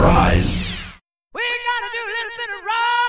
Surprise! We're gonna do a little bit of rock.